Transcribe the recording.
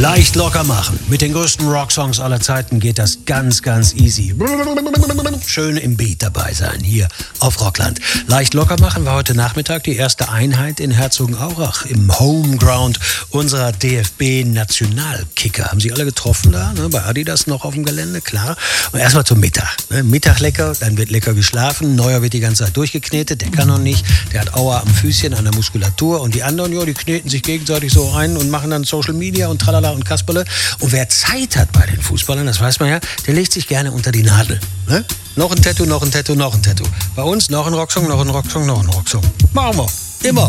Leicht locker machen. Mit den größten Rocksongs aller Zeiten geht das ganz, ganz easy. Schön im Beat dabei sein, hier auf Rockland. Leicht locker machen war heute Nachmittag die erste Einheit in Herzogenaurach im Homeground unserer DFB-Nationalkicker. Haben Sie alle getroffen da, ne? Bei Adidas noch auf dem Gelände, klar. Und erstmal zum Mittag. Ne? Mittag lecker, dann wird lecker geschlafen. Neuer wird die ganze Zeit durchgeknetet, der kann noch nicht. Der hat Aua am Füßchen, an der Muskulatur. Und die anderen, ja, die kneten sich gegenseitig so ein und machen dann Social Media und tralala und Kasperle. Und wer Zeit hat bei den Fußballern, das weiß man ja, der legt sich gerne unter die Nadel. Ne? Noch ein Tattoo, noch ein Tattoo, noch ein Tattoo. Bei uns noch ein Rocksong, noch ein Rocksong, noch ein Rocksong. Machen wir. Immer.